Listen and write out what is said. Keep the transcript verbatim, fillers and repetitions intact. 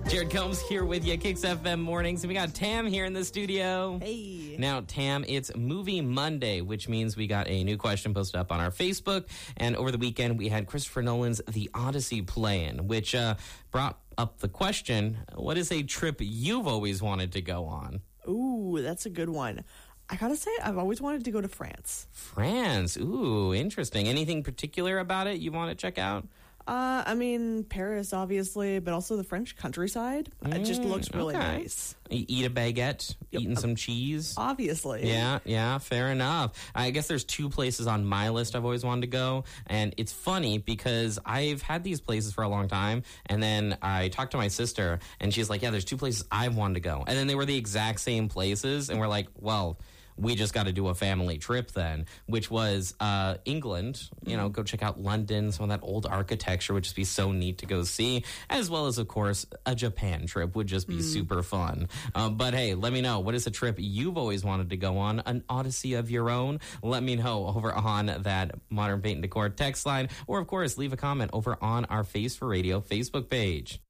Jared Combs here with you, Kicks F M Mornings. And we got Tam here in the studio. Hey. Now, Tam, it's Movie Monday, which means we got a new question posted up on our Facebook. And over the weekend, we had Christopher Nolan's The Odyssey playing, which uh, brought up the question, what is a trip you've always wanted to go on? Ooh, that's a good one. I gotta say, I've always wanted to go to France. France. Ooh, interesting. Anything particular about it you want to check out? Uh, I mean, Paris, obviously, but also the French countryside. It just Mm, looks really okay. nice. You eat a baguette, Yep. eating some cheese. Obviously. Yeah, yeah, fair enough. I guess there's two places on my list I've always wanted to go, and it's funny because I've had these places for a long time, and then I talked to my sister, and she's like, yeah, there's two places I've wanted to go. And then they were the exact same places, and we're like, well, we just got to do a family trip then, which was uh, England. You know, go check out London, some of that old architecture would just be so neat to go see, as well as, of course, a Japan trip would just be mm. super fun. Uh, but hey, let me know, what is a trip you've always wanted to go on, an odyssey of your own? Let me know over on that Modern Paint and Decor text line, or, of course, leave a comment over on our Face for Radio Facebook page.